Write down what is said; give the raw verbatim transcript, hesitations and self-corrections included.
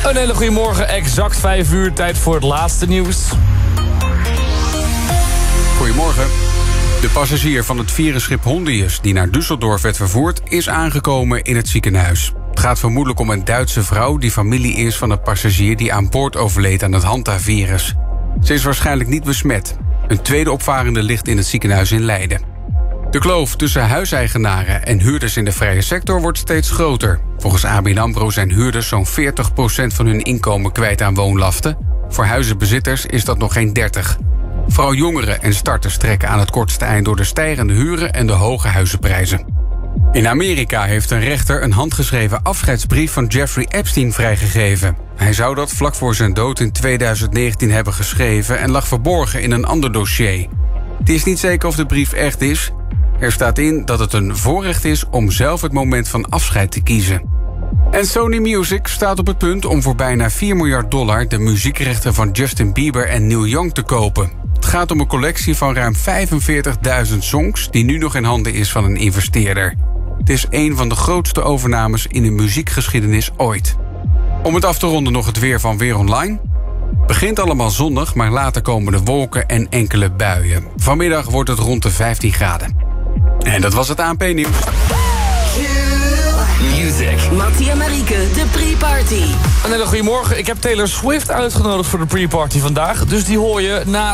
Een hele goede morgen, exact vijf uur, tijd voor het laatste nieuws. Goedemorgen. De passagier van het vierenschip Hondius, die naar Düsseldorf werd vervoerd, is aangekomen in het ziekenhuis. Het gaat vermoedelijk om een Duitse vrouw die familie is van een passagier die aan boord overleed aan het hantavirus. Ze is waarschijnlijk niet besmet. Een tweede opvarende ligt in het ziekenhuis in Leiden. De kloof tussen huiseigenaren en huurders in de vrije sector wordt steeds groter. Volgens A B N AMRO zijn huurders zo'n veertig procent van hun inkomen kwijt aan woonlaften. Voor huizenbezitters is dat nog geen dertig. Vooral jongeren en starters trekken aan het kortste eind door de stijgende huren en de hoge huizenprijzen. In Amerika heeft een rechter een handgeschreven afscheidsbrief van Jeffrey Epstein vrijgegeven. Hij zou dat vlak voor zijn dood in tweeduizend negentien hebben geschreven en lag verborgen in een ander dossier. Het is niet zeker of de brief echt is. Er staat in dat het een voorrecht is om zelf het moment van afscheid te kiezen. En Sony Music staat op het punt om voor bijna vier miljard dollar de muziekrechten van Justin Bieber en Neil Young te kopen. Het gaat om een collectie van ruim vijfenveertigduizend songs die nu nog in handen is van een investeerder. Het is een van de grootste overnames in de muziekgeschiedenis ooit. Om het af te ronden nog het weer van Weer Online. Begint allemaal zonnig, maar later komen de wolken en enkele buien. Vanmiddag wordt het rond de vijftien graden. En dat was het A N P-nieuws. Music. Mattie en Marieke, de pre-party. Een hele goede morgen. Ik heb Taylor Swift uitgenodigd voor de pre-party vandaag. Dus die hoor je na